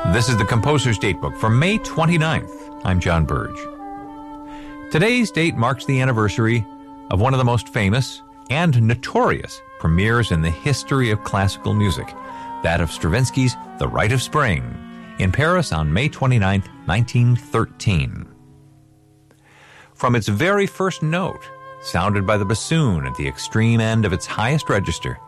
This is the Composer's Datebook for May 29th. I'm John Burge. Today's date marks the anniversary of one of the most famous and notorious premieres in the history of classical music, that of Stravinsky's The Rite of Spring, in Paris on May 29, 1913. From its very first note, sounded by the bassoon at the extreme end of its highest register,